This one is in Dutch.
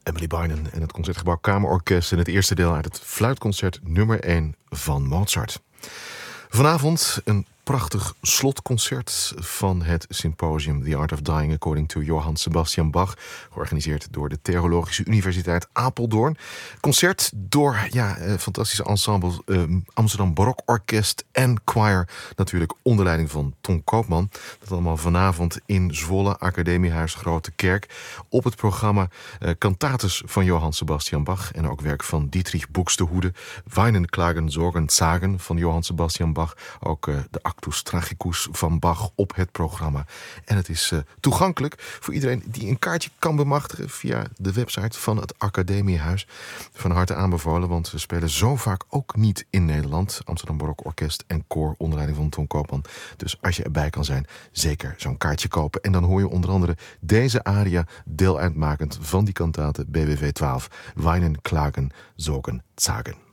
Emily Bynum en het Concertgebouw Kamerorkest in het eerste deel uit het fluitconcert nummer 1 van Mozart. Vanavond een prachtig slotconcert van het symposium The Art of Dying According to Johann Sebastian Bach, georganiseerd door de Theologische Universiteit Apeldoorn. Concert door fantastische ensemble Amsterdam Barokorkest en choir, natuurlijk onder leiding van Ton Koopman. Dat allemaal vanavond in Zwolle, Academiehuis Grote Kerk. Op het programma cantates van Johann Sebastian Bach en ook werk van Dietrich Buxtehude. Weinen, Klagen, Zorgen, Zagen van Johann Sebastian Bach. Ook de Actus Tragicus van Bach op het programma. En het is toegankelijk voor iedereen die een kaartje kan bemachtigen via de website van het Academiehuis. Van harte aanbevolen, want we spelen zo vaak ook niet in Nederland. Amsterdam Barokorkest en koor onder leiding van Ton Koopman. Dus als je erbij kan zijn, zeker zo'n kaartje kopen. En dan hoor je onder andere deze aria deel uitmakend van die kantate BWV 12. Weinen, Klagen, Zorgen, Zagen.